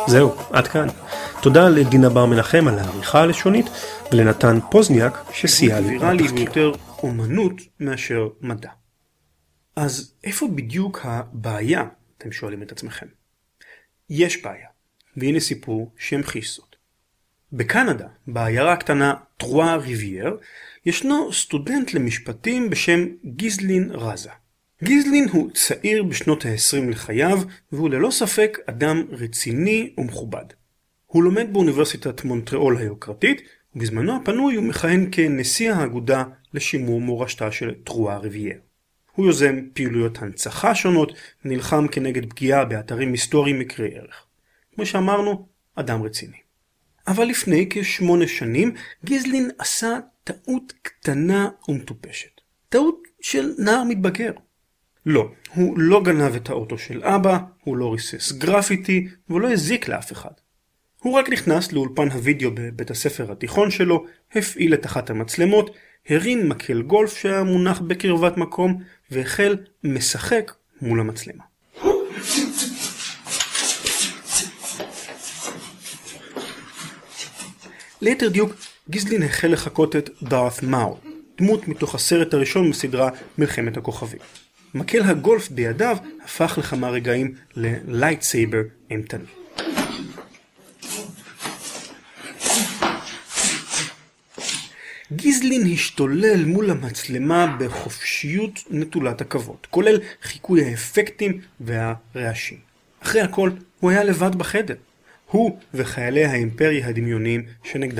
זהו, עד כאן. תודה לדינה בר מנחם על העריכה הלשונית, ולנתן פוזניאק שסייע לי בתחקיר. יותר אומנות מאשר מדע. אז איפה בדיוק הבעיה, אתם שואלים את עצמכם? יש בעיה, והנה סיפור שהמחיש זאת. בקנדה, בעיירה הקטנה טרואה ריבייר, ישנו סטודנט למשפטים בשם גיזלין רזה. גיזלין הוא צעיר בשנות ה-20 לחייו, והוא ללא ספק אדם רציני ומכובד. הוא לומד באוניברסיטת מונטריאול היוקרתית, ובזמנו הפנוי הוא מכהן כנשיא האגודה לשימור מורשתה של טרואה ריבייר. הוא יוזם פעילויות הנצחה שונות, ונלחם כנגד פגיעה באתרים היסטוריים מקרי ערך. כמו שאמרנו, אדם רציני. אבל לפני כ8 שנים, גיזלין עשה טעות קטנה ומטופשת. טעות של נער מתבגר. לא, הוא לא גנב את האוטו של אבא, הוא לא ריסס גרפיטי, והוא לא הזיק לאף אחד. הוא רק נכנס לאולפן הוידאו בבית הספר התיכון שלו, הפעיל את אחת המצלמות, הרים מקל גולף שהיה מונח בקרבת מקום, והחל משחק מול המצלמה. ליתר דיוק, גיזלין החל לחקות את דארת מאול, דמות מתוך הסרט הראשון בסדרה מלחמת הכוכבים. מקל הגולף בידיו הפך לכמה רגעים ללייטסייבר אימתני. גיזלין השתולל מול המצלמה בחופשיות נטולת עכבות, כולל חיקוי האפקטים והרעשים. אחרי הכל, הוא היה לבד בחדר. הוא וחיילי האימפריה הדמיוניים שנגדם